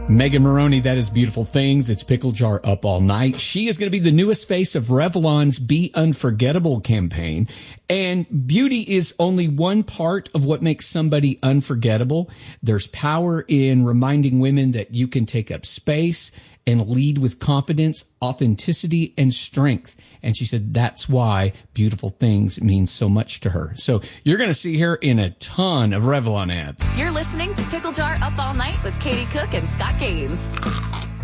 Megan Maroney, that is Beautiful Things. It's Pickle Jar Up All Night. She is going to be the newest face of Revlon's Be Unforgettable campaign. And beauty is only one part of what makes somebody unforgettable. There's power in reminding women that you can take up space and lead with confidence, authenticity, and strength. And she said that's why Beautiful Things means so much to her. So you're going to see her in a ton of Revlon ads. You're listening to Pickle Jar Up All Night with Katie Cook and Scott Gaines.